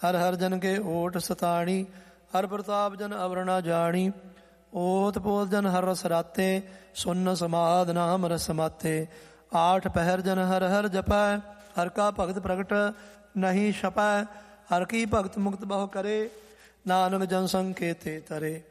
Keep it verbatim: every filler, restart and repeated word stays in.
हर हर जन के ओट सताणी, हर प्रताप जन अवर न जानी। ओत पोत जन हर रस राते, सुन समाध नाम रस माते। आठ पहर जन हर हर जपै, हर का भगत प्रगट नहीं छपै। हर की भगत मुक्त बहु करे, नानक जन संग के ते तरे।